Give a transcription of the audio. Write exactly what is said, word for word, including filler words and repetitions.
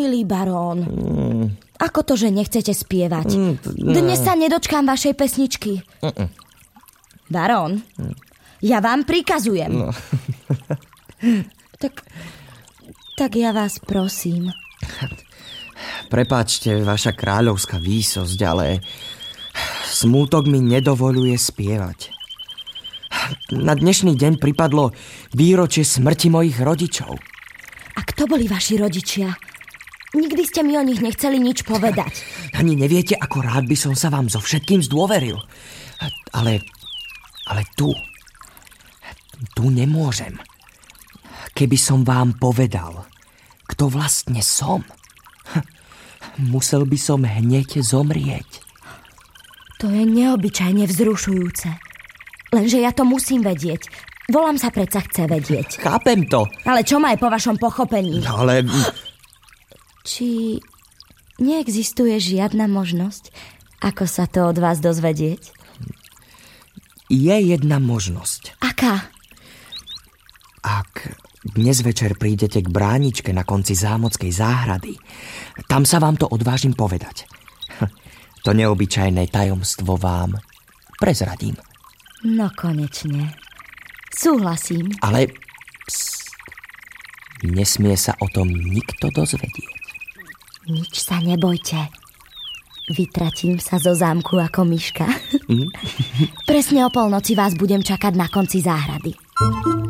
milý barón. Mm. Ako to, že nechcete spievať? Mm, no. Dnes sa nedočkám vašej pesničky. Mm-mm. Barón, mm. ja vám prikazujem. No. tak, tak ja vás prosím. Prepáčte, vaša kráľovská výsosť, ale smútok mi nedovoľuje spievať. Na dnešný deň pripadlo výročie smrti mojich rodičov. A kto boli vaši rodičia? Nikdy ste mi o nich nechceli nič povedať. Ani neviete, ako rád by som sa vám so všetkým zdôveril. Ale, ale tu, tu nemôžem. Keby som vám povedal, kto vlastne som, musel by som hneď zomrieť. To je neobyčajne vzrušujúce. Lenže ja to musím vedieť. Volám sa predsa chce vedieť. Chápem to. Ale čo má je po vašom pochopení? No, ale... Či neexistuje žiadna možnosť, ako sa to od vás dozvedieť? Je jedna možnosť. Aká? Ak dnes večer prídete k bráničke na konci zámockej záhrady, tam sa vám to odvážim povedať. To neobyčajné tajomstvo vám prezradím. No konečne. Súhlasím. Ale pst, nesmie sa o tom nikto dozvedieť. Nič sa nebojte. Vytratím sa zo zámku ako myška. Mm. Presne o polnoci vás budem čakať na konci záhrady.